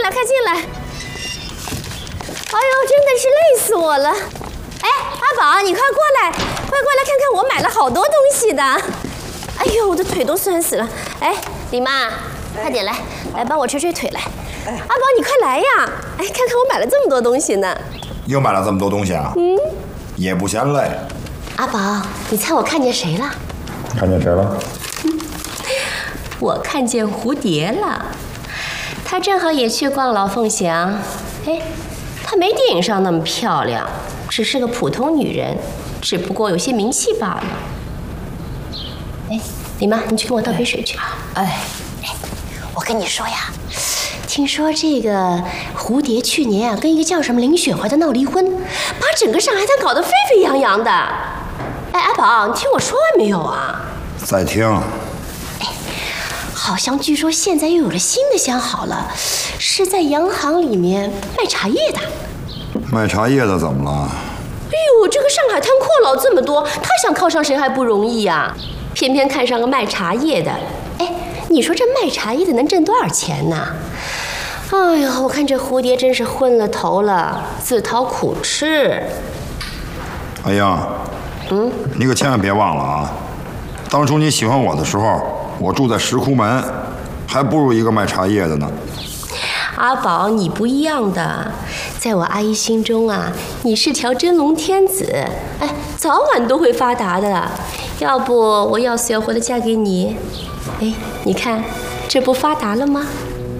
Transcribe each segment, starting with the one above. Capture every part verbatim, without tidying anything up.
来，快进来！哎呦，真的是累死我了！哎，阿宝，你快过来，快过来看看，我买了好多东西的。哎呦，我的腿都酸死了！哎，李妈，快点来，来帮我捶捶腿来。阿宝，你快来呀！哎，看看我买了这么多东西呢。 又买了这么多东西啊？嗯，也不嫌累。 阿宝，你猜我看见谁了？ 看见谁了？ 我看见蝴蝶了，她正好也去逛老凤祥。哎，她没电影上那么漂亮，只是个普通女人，只不过有些名气罢了。哎，李妈，你去给我倒杯水去。哎，哎，我跟你说呀，听说这个蝴蝶去年啊跟一个叫什么林雪怀的闹离婚，把整个上海滩搞得沸沸扬扬的。哎，阿宝，你听我说完没有啊？ 在听。 好像据说现在又有了新的相好了，是在洋行里面卖茶叶的。 卖茶叶的怎么了？ 哎呦，这个上海滩阔佬这么多，他想靠上谁还不容易呀？偏偏看上个卖茶叶的。哎，你说这卖茶叶的能挣多少钱呢？哎呀，我看这蝴蝶真是昏了头了，自讨苦吃。 哎呀，嗯，你可千万别忘了啊！当初你喜欢我的时候，我住在石窟门，还不如一个卖茶叶的呢。 阿宝，你不一样的，在我阿姨心中啊，你是条真龙天子，哎，早晚都会发达的。要不我要死要活的嫁给你，哎，你看这不发达了吗？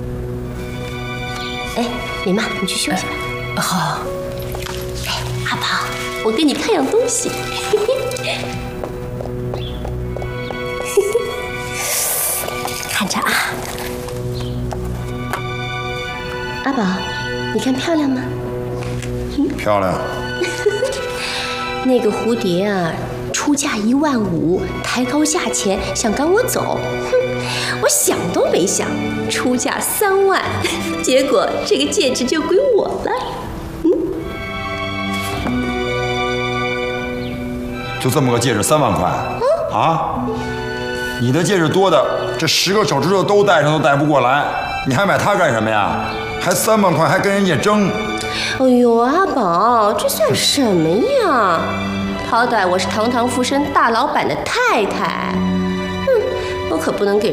哎，李妈，你去休息吧。 哎、好。 哎，阿宝，我给你看样东西。看着啊，阿宝，你看漂亮吗？ 嗯、漂亮。 那个蝴蝶啊，出价一万五，抬高价钱想赶我走，哼，我想都没想，出价三万，结果这个戒指就归我了。嗯， 就这么个戒指，三万块？嗯、啊？你的戒指多的，这十个手指头都戴上都戴不过来，你还买它干什么呀？还三万块，还跟人家争？ 哎呦，阿宝，这算什么呀？好歹我是堂堂富绅大老板的太太，哼，我可不能给